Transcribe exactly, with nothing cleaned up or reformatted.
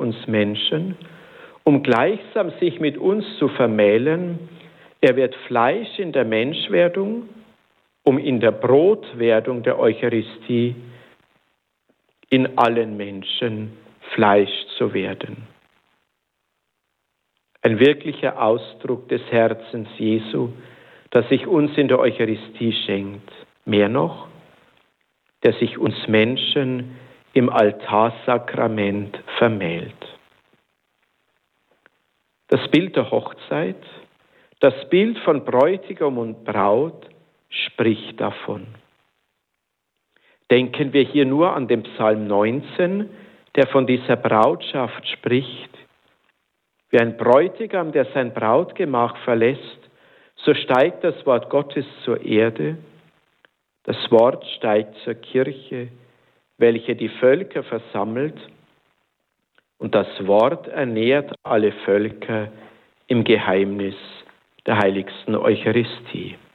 uns Menschen, um gleichsam sich mit uns zu vermählen. Er wird Fleisch in der Menschwerdung, um in der Brotwerdung der Eucharistie in allen Menschen Fleisch zu werden. Ein wirklicher Ausdruck des Herzens Jesu, das sich uns in der Eucharistie schenkt. Mehr noch, der sich uns Menschen im Altarsakrament vermählt. Das Bild der Hochzeit, das Bild von Bräutigam und Braut spricht davon. Denken wir hier nur an den Psalm neunzehn, der von dieser Brautschaft spricht. Wie ein Bräutigam, der sein Brautgemach verlässt, so steigt das Wort Gottes zur Erde. Das Wort steigt zur Kirche, welche die Völker versammelt. Und das Wort ernährt alle Völker im Geheimnis der heiligsten Eucharistie.